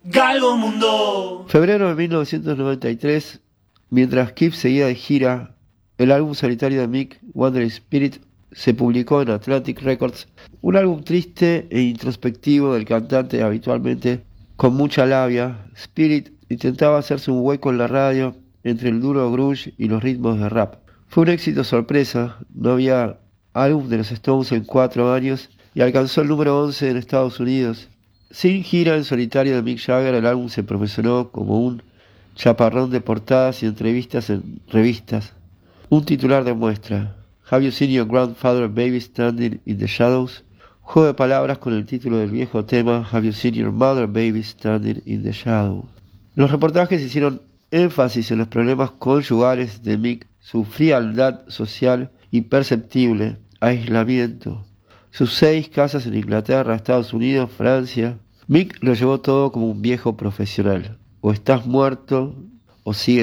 Galgo Mundo. Febrero de 1993, mientras Kip seguía de gira, el álbum solitario de Mick, Wandering Spirit, se publicó en Atlantic Records, un álbum triste e introspectivo del cantante habitualmente con mucha labia. Spirit intentaba hacerse un hueco en la radio entre el duro grunge y los ritmos de rap. Fue un éxito sorpresa, no había álbum de los Stones en 4 años y alcanzó el número 11 en Estados Unidos. Sin gira en solitario de Mick Jagger, el álbum se promocionó como un chaparrón de portadas y entrevistas en revistas. Un titular demuestra: Have you seen your grandfather baby standing in the shadows? Juego de palabras con el título del viejo tema Have you seen your mother baby standing in the shadows? Los reportajes hicieron énfasis en los problemas conyugales de Mick, su frialdad social imperceptible, aislamiento, sus 6 casas en Inglaterra, Estados Unidos, Francia. Mick lo llevó todo como un viejo profesional. O estás muerto o sigues